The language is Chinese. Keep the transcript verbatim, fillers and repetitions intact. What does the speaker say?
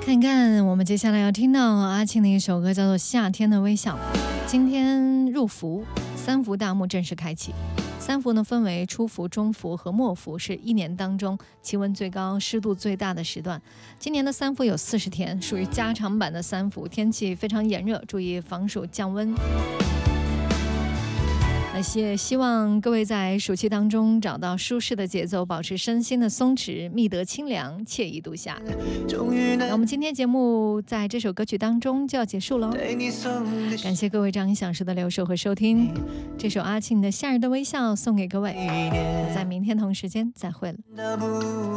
看看我们接下来要听到阿庆的一首歌，叫做《夏天的微笑》。今天入伏，三伏大幕正式开启。三伏呢分为初伏、中伏和末伏，是一年当中气温最高、湿度最大的时段。今年的三伏有四十天，属于加长版的三伏，天气非常炎热，注意防暑降温。也希望各位在暑期当中找到舒适的节奏，保持身心的松弛，觅得清凉，惬意度夏。那我们今天节目在这首歌曲当中就要结束了，感谢各位这样一小时的留守和收听。这首阿庆的《夏日的微笑》送给各位，在明天同时间再会了。